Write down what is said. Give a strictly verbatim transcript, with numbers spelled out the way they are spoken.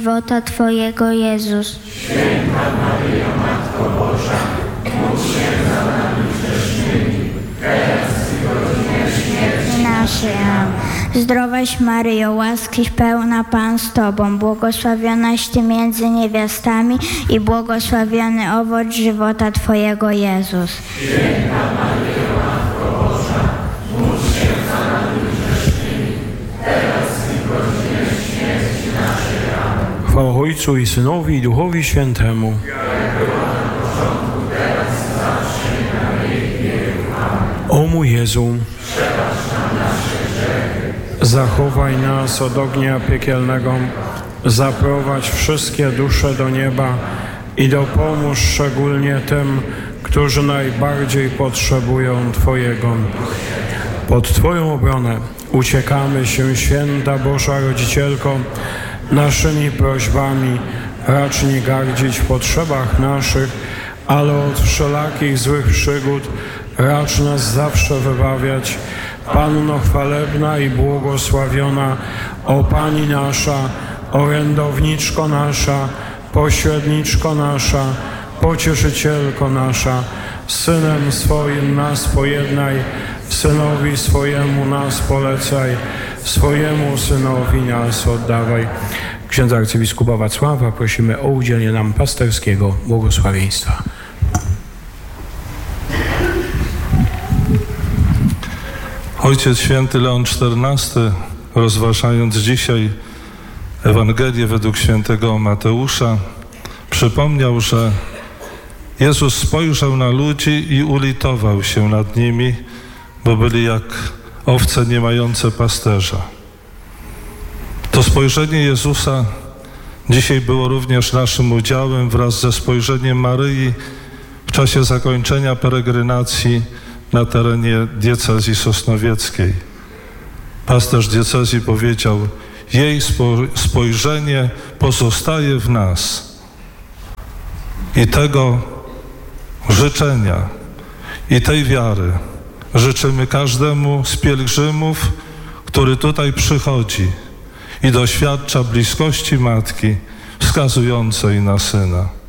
żywota Twojego, Jezus. Święta Maryjo, Matko Boża, módl się za nami grzesznymi, teraz i w godzinę śmierci naszej. Amen. Zdrowaś Maryjo, łaskiś pełna Pan z Tobą, błogosławionaś Ty między niewiastami i błogosławiony owoc żywota Twojego, Jezus. Święta Maryjo, Matko Boża, módl się za nami grzesznymi, teraz i w godzinę śmierci naszej. Amen. Chwała Ojcu i Synowi i Duchowi Świętemu. O mój Jezu, zachowaj nas od ognia piekielnego, zaprowadź wszystkie dusze do nieba i dopomóż szczególnie tym, którzy najbardziej potrzebują Twojego. Pod Twoją obronę uciekamy się, Święta Boża Rodzicielko, naszymi prośbami racz nie gardzić w potrzebach naszych, ale od wszelakich złych przygód racz nas zawsze wybawiać. Panno chwalebna i błogosławiona, o Pani nasza, orędowniczko nasza, pośredniczko nasza, pocieszycielko nasza, Synem swoim nas pojednaj, Synowi swojemu nas polecaj, swojemu Synowi nas oddawaj. Księdza arcybiskupa Wacława prosimy o udzielenie nam pasterskiego błogosławieństwa. Ojciec Święty Leon czternasty, rozważając dzisiaj Ewangelię według świętego Mateusza, przypomniał, że Jezus spojrzał na ludzi i ulitował się nad nimi, bo byli jak owce nie mające pasterza. To spojrzenie Jezusa dzisiaj było również naszym udziałem wraz ze spojrzeniem Maryi w czasie zakończenia peregrinacji na terenie diecezji sosnowieckiej. Pasterz diecezji powiedział: jej spojrzenie pozostaje w nas. I tego życzenia i tej wiary życzymy każdemu z pielgrzymów, który tutaj przychodzi i doświadcza bliskości Matki wskazującej na Syna.